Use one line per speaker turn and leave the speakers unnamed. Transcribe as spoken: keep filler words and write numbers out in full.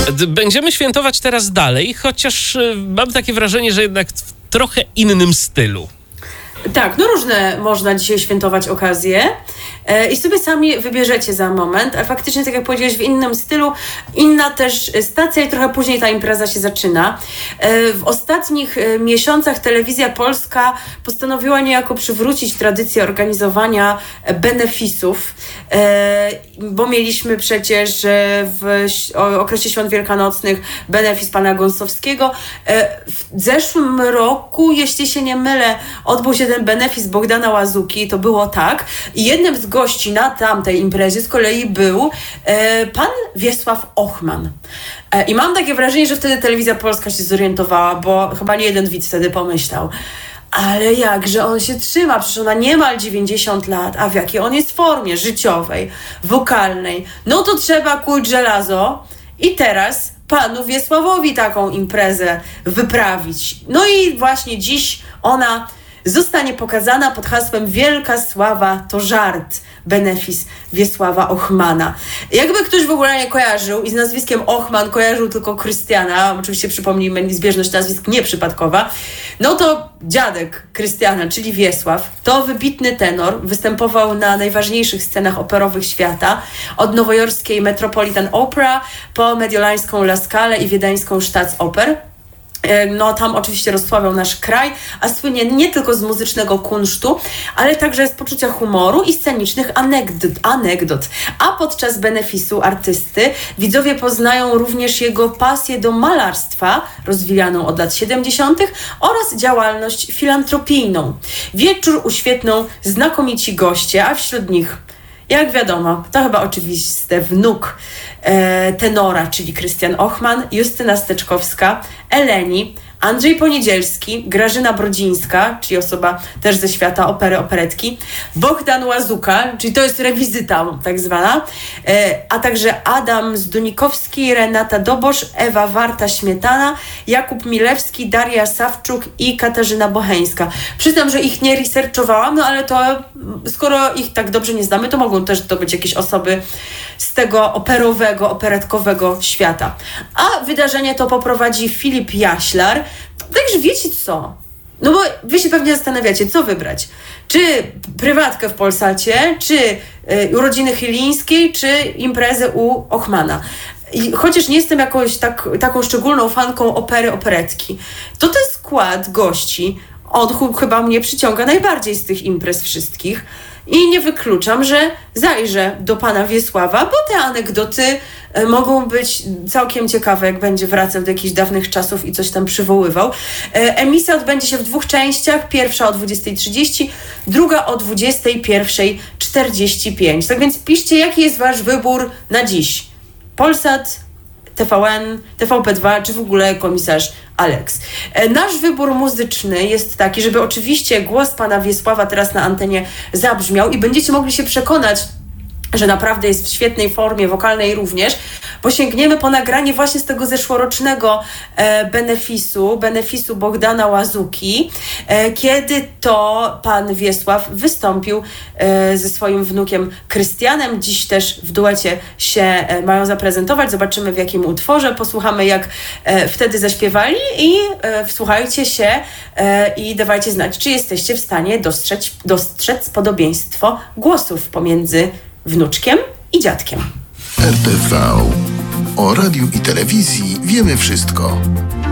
Będziemy świętować teraz dalej, chociaż mam takie wrażenie, że jednak w trochę innym stylu.
Tak, no różne można dzisiaj świętować okazje e, i sobie sami wybierzecie za moment, a faktycznie, tak jak powiedziałeś, w innym stylu, inna też stacja i trochę później ta impreza się zaczyna. E, w ostatnich e, miesiącach Telewizja Polska postanowiła niejako przywrócić tradycję organizowania benefisów, e, bo mieliśmy przecież w o, okresie Świąt Wielkanocnych benefis pana Gąsowskiego. E, w zeszłym roku, jeśli się nie mylę, odbył się ten benefis Bogdana Łazuki, to było tak. I jednym z gości na tamtej imprezie z kolei był e, pan Wiesław Ochman. E, I mam takie wrażenie, że wtedy Telewizja Polska się zorientowała, bo chyba nie jeden widz wtedy pomyślał, ale jakże on się trzyma, przecież ona niemal dziewięćdziesiąt lat, a w jakiej on jest formie życiowej, wokalnej. No to trzeba kuć żelazo i teraz panu Wiesławowi taką imprezę wyprawić. No i właśnie dziś ona zostanie pokazana pod hasłem Wielka Sława to żart. Benefis Wiesława Ochmana. Jakby ktoś w ogóle nie kojarzył i z nazwiskiem Ochman kojarzył tylko Krystiana, oczywiście przypomnijmy, zbieżność nazwisk nieprzypadkowa, no to dziadek Krystiana, czyli Wiesław, to wybitny tenor, występował na najważniejszych scenach operowych świata, od nowojorskiej Metropolitan Opera po mediolańską La Scalę i wiedeńską Staatsoper. No tam oczywiście rozsławiał nasz kraj, a słynie nie tylko z muzycznego kunsztu, ale także z poczucia humoru i scenicznych anegdot. anegdot. A podczas benefisu artysty widzowie poznają również jego pasję do malarstwa, rozwijaną od lat siedemdziesiątych, oraz działalność filantropijną. Wieczór uświetną znakomici goście, a wśród nich, jak wiadomo, to chyba oczywiste, wnuk e, tenora, czyli Krystian Ochman, Justyna Steczkowska, Eleni, Andrzej Poniedzielski, Grażyna Brodzińska, czyli osoba też ze świata opery, operetki, Bogdan Łazuka, czyli to jest rewizyta tak zwana, e, a także Adam Zdunikowski, Renata Dobosz, Ewa Warta-Śmietana, Jakub Milewski, Daria Sawczuk i Katarzyna Bocheńska. Przyznam, że ich nie researchowałam, no ale to skoro ich tak dobrze nie znamy, to mogą też to być jakieś osoby z tego operowego, operetkowego świata. A wydarzenie to poprowadzi Filip Jaślar. Także wiecie co? No bo wy się pewnie zastanawiacie, co wybrać. Czy prywatkę w Polsacie, czy y, urodziny chylińskiej, czy imprezę u Ochmana. I chociaż nie jestem jakąś tak, taką szczególną fanką opery, operetki, to ten skład gości, on chyba mnie przyciąga najbardziej z tych imprez wszystkich. I nie wykluczam, że zajrzę do pana Wiesława, bo te anegdoty mogą być całkiem ciekawe, jak będzie wracał do jakichś dawnych czasów i coś tam przywoływał. Emisja odbędzie się w dwóch częściach. Pierwsza o dwudziestej trzydzieści, druga o dwudziestej pierwszej czterdzieści pięć. Tak więc piszcie, jaki jest wasz wybór na dziś. Polsat, T V N, T V P dwa, czy w ogóle komisarz Alex. Nasz wybór muzyczny jest taki, żeby oczywiście głos pana Wiesława teraz na antenie zabrzmiał i będziecie mogli się przekonać, że naprawdę jest w świetnej formie wokalnej również, bo sięgniemy po nagranie właśnie z tego zeszłorocznego e, benefisu, benefisu Bogdana Łazuki, e, kiedy to pan Wiesław wystąpił e, ze swoim wnukiem Krystianem. Dziś też w duecie się e, mają zaprezentować. Zobaczymy, w jakim utworze. Posłuchamy, jak e, wtedy zaśpiewali i e, wsłuchajcie się e, i dawajcie znać, czy jesteście w stanie dostrzec, dostrzec podobieństwo głosów pomiędzy wnuczkiem i dziadkiem.
R T V. O radiu i telewizji wiemy wszystko.